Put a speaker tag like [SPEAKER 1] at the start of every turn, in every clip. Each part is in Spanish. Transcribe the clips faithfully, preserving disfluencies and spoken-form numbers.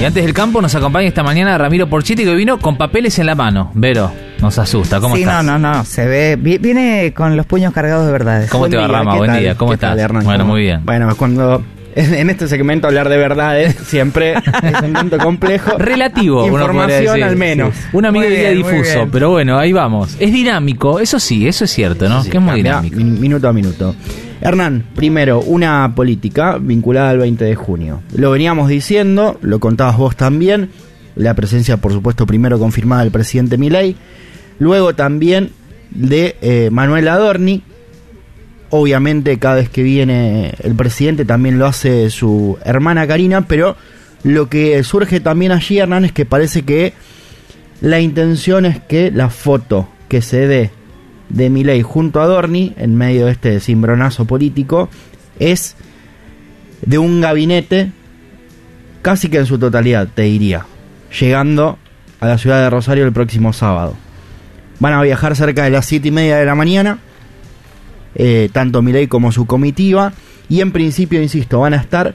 [SPEAKER 1] Y antes del campo nos acompaña esta mañana Ramiro Porchetti, que vino con papeles en la mano. Vero, nos asusta. ¿Cómo
[SPEAKER 2] sí,
[SPEAKER 1] estás?
[SPEAKER 2] Sí, no, no, no. Se ve. Viene con los puños cargados de verdades.
[SPEAKER 1] ¿Cómo
[SPEAKER 2] Buen
[SPEAKER 1] te va,
[SPEAKER 2] día,
[SPEAKER 1] Rama?
[SPEAKER 2] ¿qué
[SPEAKER 1] Buen
[SPEAKER 2] tal?
[SPEAKER 1] día. ¿Cómo
[SPEAKER 3] ¿Qué
[SPEAKER 1] estás?
[SPEAKER 3] tal, Hernán?
[SPEAKER 1] Bueno,
[SPEAKER 3] ¿Cómo?
[SPEAKER 1] muy bien.
[SPEAKER 3] Bueno, cuando en este segmento hablar de verdades siempre es un tanto complejo.
[SPEAKER 1] Relativo, uno podría
[SPEAKER 3] Información
[SPEAKER 1] decir.
[SPEAKER 3] al menos.
[SPEAKER 1] Sí. Un amigo
[SPEAKER 2] Muy
[SPEAKER 1] diría
[SPEAKER 2] bien, muy
[SPEAKER 1] difuso,
[SPEAKER 2] bien.
[SPEAKER 1] pero bueno, ahí vamos. Es dinámico, eso sí, eso es cierto, ¿no?
[SPEAKER 3] Sí,
[SPEAKER 1] que es muy
[SPEAKER 3] cambia
[SPEAKER 1] dinámico.
[SPEAKER 3] min- Minuto a minuto. Hernán, primero, una política vinculada al veinte de junio. Lo veníamos diciendo, lo contabas vos también. La presencia, por supuesto, primero confirmada del presidente Milei. Luego también de eh, Manuel Adorni. Obviamente, cada vez que viene el presidente también lo hace su hermana Karina. Pero lo que surge también allí, Hernán, es que parece que la intención es que la foto que se dé de Milei junto a Adorni, en medio de este cimbronazo político, es de un gabinete casi que en su totalidad, te diría, llegando a la ciudad de Rosario el próximo sábado. Van a viajar cerca de las siete y media de la mañana, eh, tanto Milei como su comitiva, y en principio, insisto, van a estar,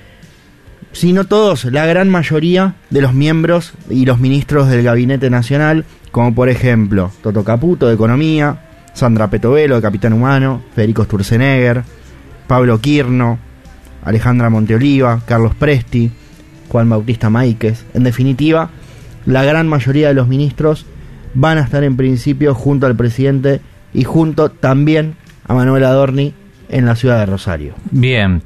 [SPEAKER 3] si no todos, la gran mayoría de los miembros y los ministros del Gabinete Nacional, como por ejemplo Toto Caputo de Economía, Sandra Petovelo de Capitán Humano, Federico Sturzenegger, Pablo Quirno, Alejandra Monteoliva, Carlos Presti, Juan Bautista Máiquez. En definitiva, la gran mayoría de los ministros van a estar en principio junto al presidente y junto también a Manuel Adorni en la ciudad de Rosario.
[SPEAKER 1] Bien.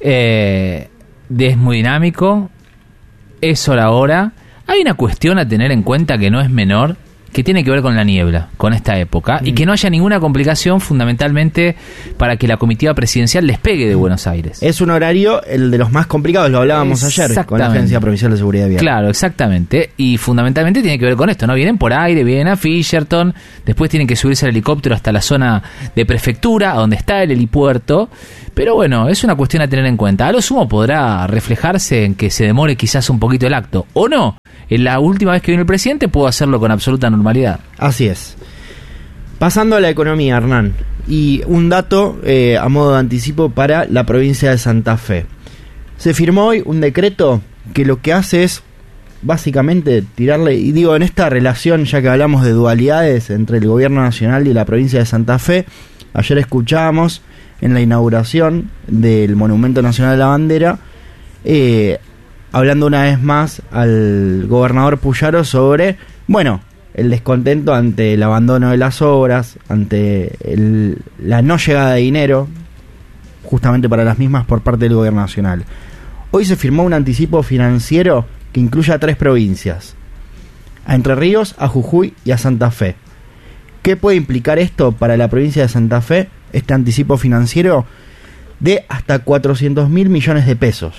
[SPEAKER 1] Eh, es muy dinámico. Es hora ahora. Hay una cuestión a tener en cuenta que no es menor, que tiene que ver con la niebla, con esta época, mm. y que no haya ninguna complicación fundamentalmente para que la comitiva presidencial despegue de Buenos Aires.
[SPEAKER 3] Es un horario, el de los más complicados, lo hablábamos ayer con la Agencia Provincial de Seguridad Vial.
[SPEAKER 1] Claro, exactamente, y fundamentalmente tiene que ver con esto, ¿no? Vienen por aire, vienen a Fisherton, después tienen que subirse al helicóptero hasta la zona de prefectura, donde está el helipuerto, pero bueno, es una cuestión a tener en cuenta. A lo sumo podrá reflejarse en que se demore quizás un poquito el acto, o no. En la última vez que vino el presidente pudo hacerlo con absoluta normalidad.
[SPEAKER 3] Así es. Pasando a la economía, Hernán, y un dato eh, a modo de anticipo para la provincia de Santa Fe. Se firmó hoy un decreto que lo que hace es básicamente tirarle, y digo, en esta relación, ya que hablamos de dualidades entre el gobierno nacional y la provincia de Santa Fe, ayer escuchábamos en la inauguración del Monumento Nacional de la Bandera, eh, hablando una vez más al gobernador Puyaro sobre, bueno, el descontento ante el abandono de las obras, ante el, la no llegada de dinero, justamente para las mismas por parte del gobierno nacional. Hoy se firmó un anticipo financiero que incluye a tres provincias, a Entre Ríos, a Jujuy y a Santa Fe. ¿Qué puede implicar esto para la provincia de Santa Fe? Este anticipo financiero de hasta cuatrocientos mil millones de pesos.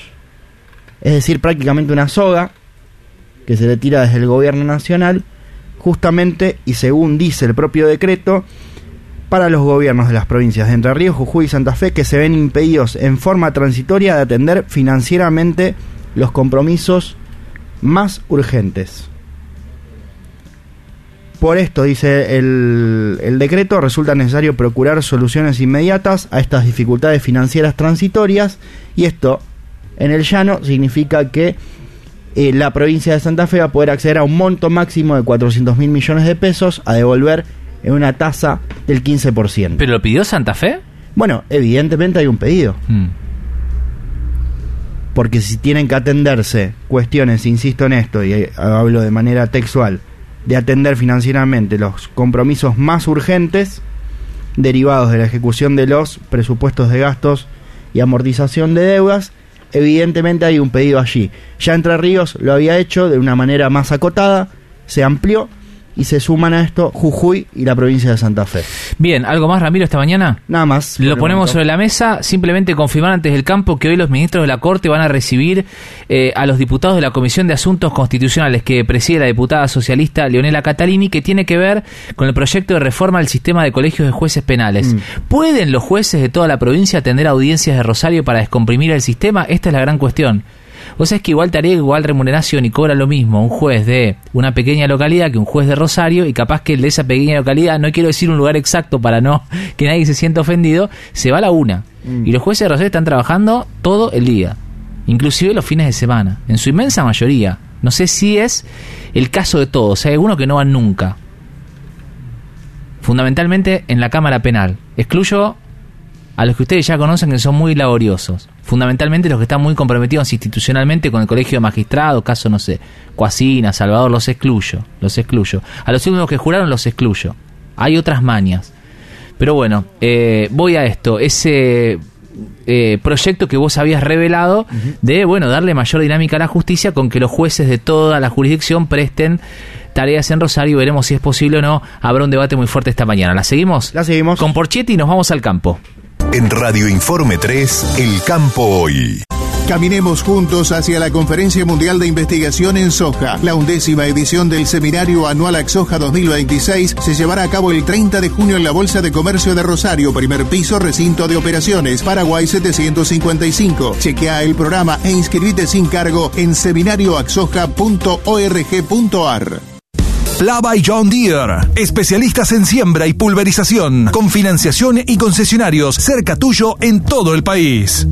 [SPEAKER 3] Es decir, prácticamente una soga que se le tira desde el gobierno nacional, justamente, y según dice el propio decreto, para los gobiernos de las provincias de Entre Ríos, Jujuy y Santa Fe, que se ven impedidos en forma transitoria de atender financieramente los compromisos más urgentes. Por esto, dice el, el decreto, resulta necesario procurar soluciones inmediatas a estas dificultades financieras transitorias, y esto, en el llano, significa que eh, la provincia de Santa Fe va a poder acceder a un monto máximo de cuatrocientos mil millones de pesos a devolver en una tasa del quince por ciento.
[SPEAKER 1] ¿Pero lo pidió Santa Fe?
[SPEAKER 3] Bueno, evidentemente hay un pedido.
[SPEAKER 1] Mm.
[SPEAKER 3] Porque si tienen que atenderse cuestiones, insisto en esto, y eh, hablo de manera textual, de atender financieramente los compromisos más urgentes derivados de la ejecución de los presupuestos de gastos y amortización de deudas, evidentemente hay un pedido allí. Ya Entre Ríos lo había hecho de una manera más acotada, se amplió y se suman a esto Jujuy y la provincia de Santa Fe.
[SPEAKER 1] Bien, ¿algo más, Ramiro, esta mañana?
[SPEAKER 3] Nada más.
[SPEAKER 1] Lo ponemos sobre la mesa, simplemente confirmar antes del campo que hoy los ministros de la Corte van a recibir eh, a los diputados de la Comisión de Asuntos Constitucionales que preside la diputada socialista Leonela Catalini, que tiene que ver con el proyecto de reforma al sistema de colegios de jueces penales. Mm. ¿Pueden los jueces de toda la provincia atender audiencias de Rosario para descomprimir el sistema? Esta es la gran cuestión. O sea, es que igual tarea, igual remuneración y cobra lo mismo un juez de una pequeña localidad que un juez de Rosario, y capaz que el de esa pequeña localidad, no quiero decir un lugar exacto para no que nadie se sienta ofendido, se va a la una. Mm. Y los jueces de Rosario están trabajando todo el día. inclusive los fines de semana, en su inmensa mayoría. No sé si es el caso de todos, hay algunos que no van nunca. Fundamentalmente en la Cámara Penal. Excluyo a los que ustedes ya conocen, que son muy laboriosos. Fundamentalmente los que están muy comprometidos institucionalmente con el Colegio de Magistrados, caso, no sé, Coacina, Salvador, los excluyo, los excluyo. A los últimos que juraron los excluyo. Hay otras mañas. Pero bueno, eh, voy a esto, ese eh, proyecto que vos habías revelado uh-huh. de, bueno, darle mayor dinámica a la justicia con que los jueces de toda la jurisdicción presten tareas en Rosario. Veremos si es posible o no. Habrá un debate muy fuerte esta mañana. ¿La seguimos?
[SPEAKER 3] La seguimos.
[SPEAKER 1] Con Porchetti nos vamos al campo.
[SPEAKER 4] En Radio Informe tres, El Campo Hoy.
[SPEAKER 5] Caminemos juntos hacia la Conferencia Mundial de Investigación en Soja. La undécima edición del Seminario Anual AXOJA dos mil veintiséis se llevará a cabo el treinta de junio en la Bolsa de Comercio de Rosario, primer piso, recinto de operaciones, Paraguay setecientos cincuenta y cinco. Chequea el programa e inscribite sin cargo en seminario axoja punto org punto ar.
[SPEAKER 4] Plava y John Deere, especialistas en siembra y pulverización, con financiación y concesionarios cerca tuyo en todo el país.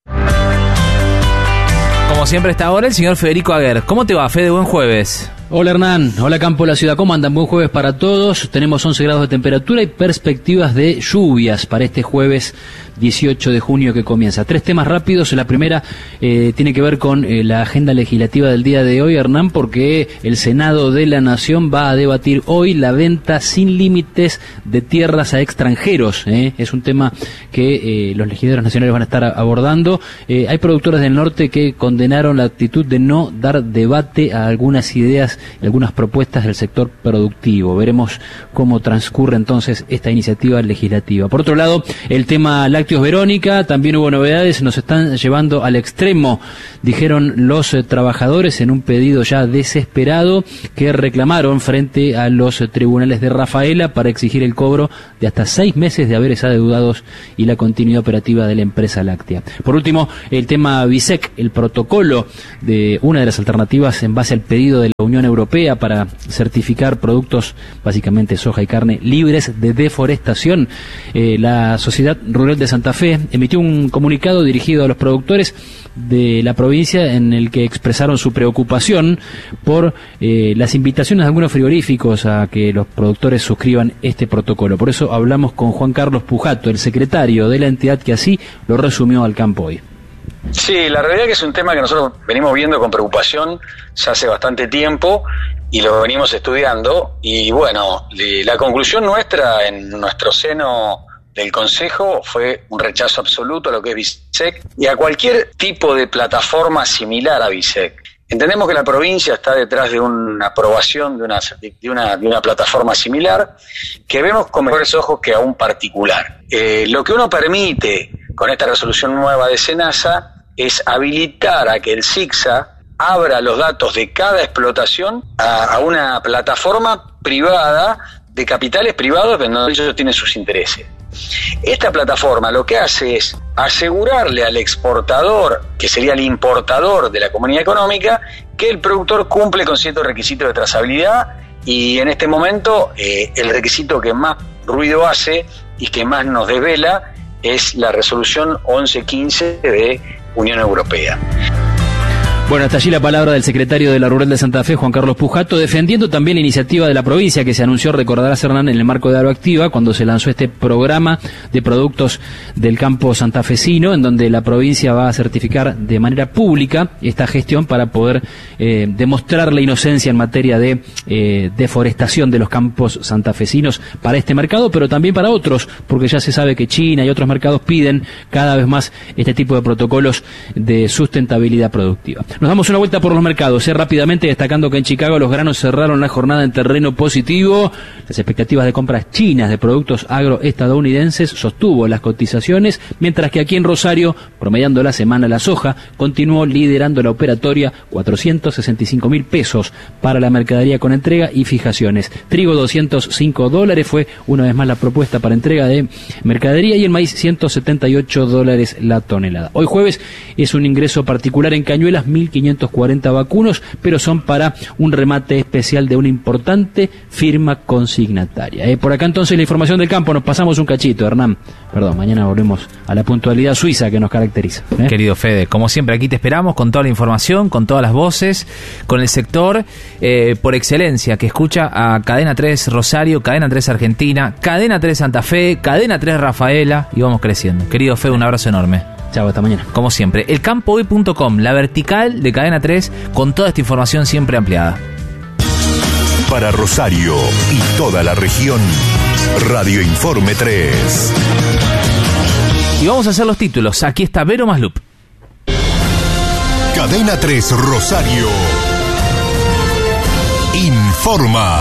[SPEAKER 1] Como siempre está ahora el señor Federico Aguer. ¿Cómo te va, Fede? Buen jueves.
[SPEAKER 6] Hola Hernán, hola Campo de la Ciudad, ¿cómo andan? Buen jueves para todos. Tenemos once grados de temperatura y perspectivas de lluvias para este jueves dieciocho de junio que comienza. Tres temas rápidos. La primera eh, tiene que ver con eh, la agenda legislativa del día de hoy, Hernán, porque el Senado de la Nación va a debatir hoy la venta sin límites de tierras a extranjeros. ¿eh? Es un tema que eh, los legisladores nacionales van a estar abordando. Eh, hay productores del norte que condenaron la actitud de no dar debate a algunas ideas, algunas propuestas del sector productivo. Veremos cómo transcurre entonces esta iniciativa legislativa. Por otro lado, el tema Lácteos Verónica, también hubo novedades, nos están llevando al extremo, dijeron los eh, trabajadores en un pedido ya desesperado que reclamaron frente a los eh, tribunales de Rafaela para exigir el cobro de hasta seis meses de haberes adeudados y la continuidad operativa de la empresa láctea. Por último, el tema BISEC, el protocolo de una de las alternativas en base al pedido de la Unión Europea para certificar productos, básicamente soja y carne, libres de deforestación. Eh, la Sociedad Rural de Santa Fe emitió un comunicado dirigido a los productores de la provincia en el que expresaron su preocupación por eh, las invitaciones de algunos frigoríficos a que los productores suscriban este protocolo. Por eso hablamos con Juan Carlos Pujato, el secretario de la entidad, que así lo resumió al campo hoy.
[SPEAKER 7] Sí, la realidad es que es un tema que nosotros venimos viendo con preocupación ya hace bastante tiempo y lo venimos estudiando, y bueno, la conclusión nuestra en nuestro seno del Consejo fue un rechazo absoluto a lo que es BISEC y a cualquier tipo de plataforma similar a BISEC. Entendemos que la provincia está detrás de una aprobación de una, de una, de una plataforma similar que vemos con mejores ojos que a un particular. Eh, lo que uno permite con esta resolución nueva de SENASA es habilitar a que el SICSA abra los datos de cada explotación a, a una plataforma privada de capitales privados donde ellos tienen sus intereses. Esta plataforma lo que hace es asegurarle al exportador, que sería el importador de la comunidad económica, que el productor cumple con ciertos requisitos de trazabilidad, y en este momento eh, el requisito que más ruido hace y que más nos desvela es la resolución once quince de Unión Europea.
[SPEAKER 6] Bueno, hasta allí la palabra del secretario de la Rural de Santa Fe, Juan Carlos Pujato, defendiendo también la iniciativa de la provincia que se anunció, recordarás Hernán, en el marco de Agroactiva, cuando se lanzó este programa de productos del campo santafesino, en donde la provincia va a certificar de manera pública esta gestión para poder eh, demostrar la inocencia en materia de eh, deforestación de los campos santafesinos para este mercado, pero también para otros, porque ya se sabe que China y otros mercados piden cada vez más este tipo de protocolos de sustentabilidad productiva. Nos damos una vuelta por los mercados, eh, rápidamente destacando que en Chicago los granos cerraron la jornada en terreno positivo. Las expectativas de compras chinas de productos agroestadounidenses sostuvo las cotizaciones, mientras que aquí en Rosario, promediando la semana, la soja continuó liderando la operatoria, cuatrocientos sesenta y cinco mil pesos para la mercadería con entrega y fijaciones. Trigo doscientos cinco dólares fue una vez más la propuesta para entrega de mercadería, y el maíz ciento setenta y ocho dólares la tonelada. Hoy jueves es un ingreso particular en Cañuelas, mil mil quinientos cuarenta vacunos, pero son para un remate especial de una importante firma consignataria. Eh, por acá entonces la información del campo, nos pasamos un cachito, Hernán. Perdón, mañana volvemos a la puntualidad suiza que nos caracteriza. ¿eh?
[SPEAKER 1] Querido Fede, como siempre aquí te esperamos con toda la información, con todas las voces, con el sector eh, por excelencia que escucha a Cadena tres Rosario, Cadena tres Argentina, Cadena tres Santa Fe, Cadena tres Rafaela, y vamos creciendo. Querido Fede, un abrazo enorme.
[SPEAKER 6] Chao, hasta mañana.
[SPEAKER 1] Como siempre, el campo hoy punto com, la vertical de Cadena tres, con toda esta información siempre ampliada.
[SPEAKER 4] Para Rosario y toda la región, Radio Informe tres.
[SPEAKER 1] Y vamos a hacer los títulos. Aquí está Vero Maslup.
[SPEAKER 4] Cadena tres Rosario informa.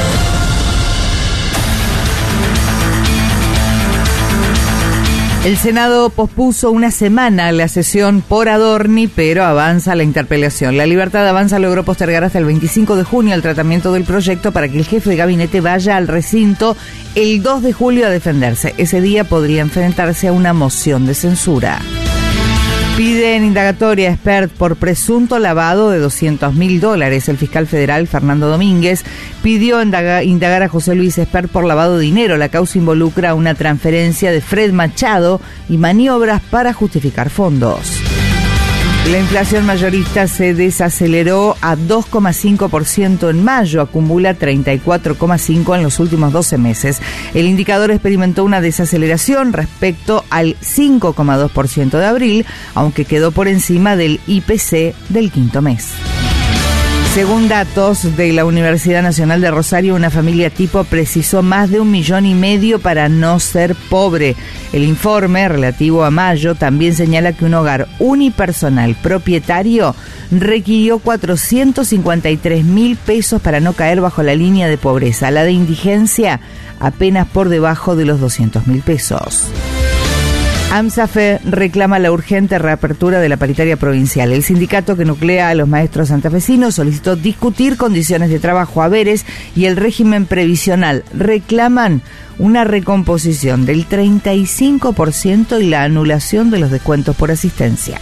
[SPEAKER 2] El Senado pospuso una semana la sesión por Adorni, pero avanza la interpelación. La Libertad Avanza logró postergar hasta el veinticinco de junio el tratamiento del proyecto para que el jefe de gabinete vaya al recinto el dos de julio a defenderse. Ese día podría enfrentarse a una moción de censura. Piden indagatoria a Espert por presunto lavado de doscientos mil dólares. El fiscal federal Fernando Domínguez pidió indaga, indagar a José Luis Espert por lavado de dinero. La causa involucra una transferencia de Fred Machado y maniobras para justificar fondos. La inflación mayorista se desaceleró a dos coma cinco por ciento en mayo, acumula treinta y cuatro coma cinco por ciento en los últimos doce meses. El indicador experimentó una desaceleración respecto al cinco coma dos por ciento de abril, aunque quedó por encima del I P C del quinto mes. Según datos de la Universidad Nacional de Rosario, una familia tipo precisó más de un millón y medio para no ser pobre. El informe relativo a mayo también señala que un hogar unipersonal propietario requirió cuatrocientos cincuenta y tres mil pesos para no caer bajo la línea de pobreza. La de indigencia apenas por debajo de los doscientos mil pesos. AMSAFE reclama la urgente reapertura de la paritaria provincial. El sindicato que nuclea a los maestros santafesinos solicitó discutir condiciones de trabajo, haberes y el régimen previsional. Reclaman una recomposición del treinta y cinco por ciento y la anulación de los descuentos por asistencia.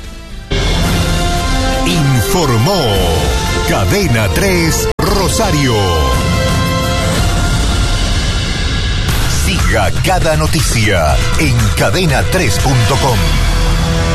[SPEAKER 4] Informó Cadena tres Rosario. Siga cada noticia en cadena tres punto com.